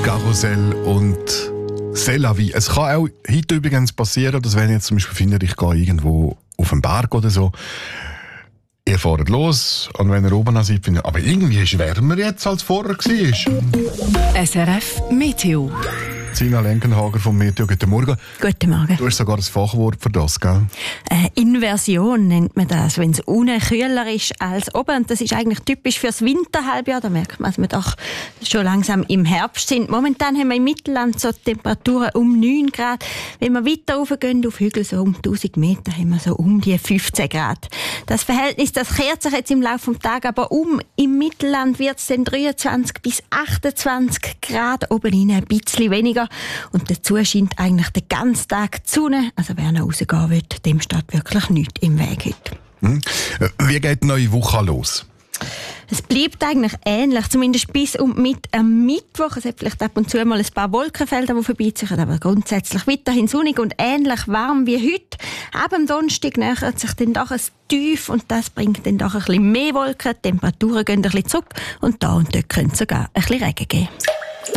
Karussell und C'est la vie. Es kann auch heute übrigens passieren, dass wenn ihr jetzt zum Beispiel findet, ich gehe irgendwo auf den Berg oder so, ihr fahrt los und wenn ihr oben seid, findet aber irgendwie ist es wärmer jetzt, als vorher war. SRF Meteo. Sina Lenkenhager vom Meteo, guten Morgen. Guten Morgen. Du hast sogar das Fachwort für das, gell? Inversion nennt man das, wenn es unten kühler ist als oben. Und das ist eigentlich typisch für das Winterhalbjahr. Da merkt man, dass wir doch schon langsam im Herbst sind. Momentan haben wir im Mittelland so Temperaturen um 9 Grad. Wenn wir weiter raufgehen, auf Hügel so um 1000 Meter, haben wir so um die 15 Grad. Das Verhältnis, das kehrt sich jetzt im Laufe des Tages aber um. Im Mittelland wird es dann 23 bis 28 Grad, oben rein ein bisschen weniger. Und dazu scheint eigentlich den ganzen Tag die Sonne. Also wer noch rausgehen will, dem steht wirklich nichts im Weg heute. Wie geht die neue Woche los? Es bleibt eigentlich ähnlich, zumindest bis und mit am Mittwoch. Es hat vielleicht ab und zu mal ein paar Wolkenfelder, die vorbeiziehen, aber grundsätzlich weiterhin sonnig und ähnlich warm wie heute. Ab am Donnerstag nähert sich dann doch ein Tief und das bringt dann doch ein bisschen mehr Wolken. Die Temperaturen gehen ein bisschen zurück und da und dort könnte es sogar ein bisschen Regen geben.